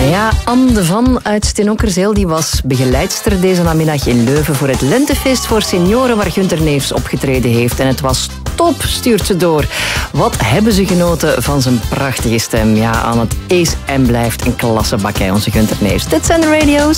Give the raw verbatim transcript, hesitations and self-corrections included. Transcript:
Ja, Anne de Van uit Steenokkerzeel die was begeleidster deze namiddag in Leuven voor het lentefeest voor senioren waar Gunter Neefs opgetreden heeft. En het was top, stuurt ze door. Wat hebben ze genoten van zijn prachtige stem. Ja, Anne, het is en blijft een klassebak, hè, onze Gunter Neefs. Dit zijn de radio's.